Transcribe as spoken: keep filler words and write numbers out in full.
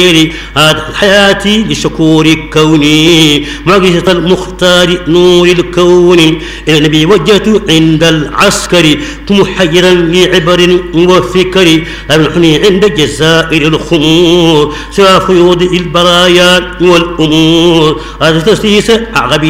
هذا حياتي لشكور كوني معجزة المختار نور الكون إلى النبي وجهت عند العسكر محيرا لعبر وفكر أمنحني عند جزائر الخمور سوى فيوض البرايا والأمور هذا تسليس أعغبي